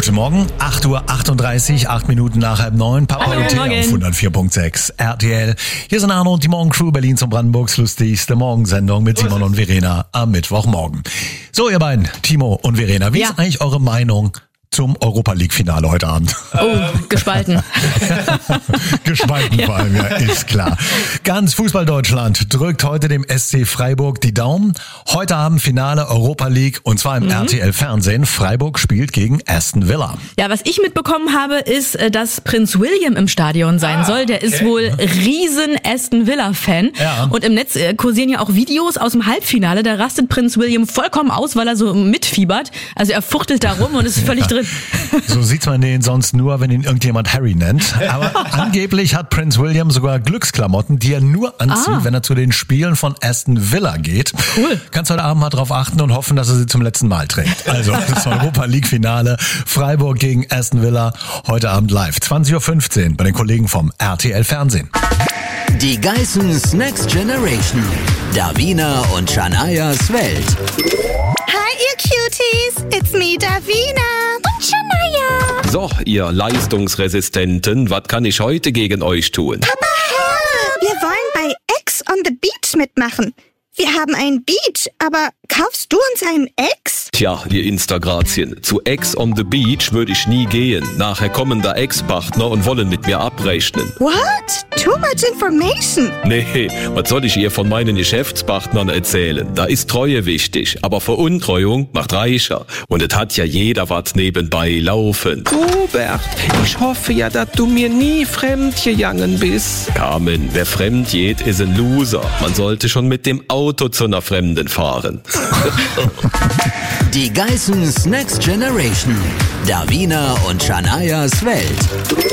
Guten Morgen, 8:38 Uhr, 8 Minuten nach 8:30. Papa und Thea auf 104.6 RTL. Hier sind Arno und die Morgencrew, Berlin zum Brandenburgs lustigste Morgensendung mit Simon und Verena am Mittwochmorgen. So, ihr beiden, Timo und Verena, wie ist eigentlich eure Meinung zum Europa-League-Finale heute Abend? Oh, gespalten. Gespalten vor allem, ja, ist klar. Ganz Fußball-Deutschland drückt heute dem SC Freiburg die Daumen. Heute Abend Finale Europa League und zwar im RTL-Fernsehen. Freiburg spielt gegen Aston Villa. Ja, was ich mitbekommen habe, ist, dass Prinz William im Stadion sein soll. Der ist wohl riesen Aston Villa-Fan. Ja. Und im Netz kursieren ja auch Videos aus dem Halbfinale. Da rastet Prinz William vollkommen aus, weil er so mitfiebert. Also er fuchtelt da rum und ist völlig drin. So sieht man den sonst nur, wenn ihn irgendjemand Harry nennt. Aber angeblich hat Prinz William sogar Glücksklamotten, die er nur anzieht, wenn er zu den Spielen von Aston Villa geht. Cool. Kannst heute Abend mal drauf achten und hoffen, dass er sie zum letzten Mal trägt. Also das Europa-League-Finale Freiburg gegen Aston Villa heute Abend live. 20:15 Uhr bei den Kollegen vom RTL-Fernsehen. Die Geissens Next Generation. Davina und Shanayas Welt. Hi, ihr Cuties. It's me, Davina. Und Shanaya. So, ihr Leistungsresistenten, was kann ich heute gegen euch tun? Papa, wir wollen bei Ex on the Beach mitmachen. Wir haben ein Beach, aber kaufst du uns einen Ex? Tja, ihr Instagrazien, zu Ex on the Beach würde ich nie gehen. Nachher kommen da Ex-Partner und wollen mit mir abrechnen. What? Too much information. Nee, was soll ich ihr von meinen Geschäftspartnern erzählen? Da ist Treue wichtig, aber Veruntreuung macht reicher. Und es hat ja jeder was nebenbei laufen. Robert, ich hoffe ja, dass du mir nie fremd gegangen bist. Carmen, wer fremd geht, ist ein Loser. Man sollte schon mit dem Auto zu einer Fremden fahren. Die Geissens Next Generation. Davina und Shanayas Welt.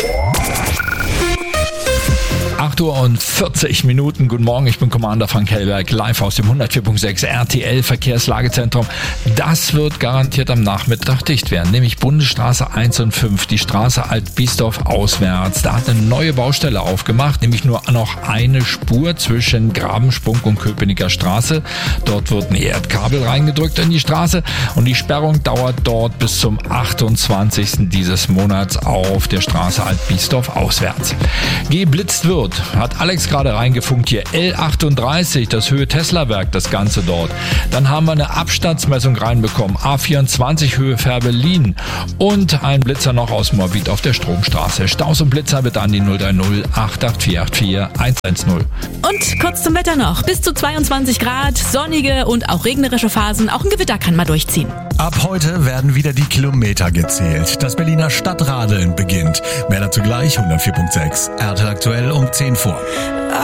8:40 Uhr. Guten Morgen, ich bin Commander Frank Hellberg, live aus dem 104.6 RTL Verkehrslagezentrum. Das wird garantiert am Nachmittag dicht werden, nämlich Bundesstraße 1 und 5, die Straße Alt-Biesdorf auswärts. Da hat eine neue Baustelle aufgemacht, nämlich nur noch eine Spur zwischen Grabenspunk und Köpenicker Straße. Dort wird ein Erdkabel reingedrückt in die Straße und die Sperrung dauert dort bis zum 28. dieses Monats auf der Straße Alt-Biesdorf auswärts. Geblitzt wird, hat Alex gerade reingefunkt hier, L38, das Höhe-Tesla-Werk, das Ganze dort. Dann haben wir eine Abstandsmessung reinbekommen, A24 Höhe Fährberlin und ein Blitzer noch aus Moabit auf der Stromstraße. Staus und Blitzer bitte an die 030 88484 110. Und kurz zum Wetter noch. Bis zu 22 Grad, sonnige und auch regnerische Phasen. Auch ein Gewitter kann mal durchziehen. Ab heute werden wieder die Kilometer gezählt. Das Berliner Stadtradeln beginnt. Mehr dazu gleich, 104.6 RTL aktuell um 10 vor.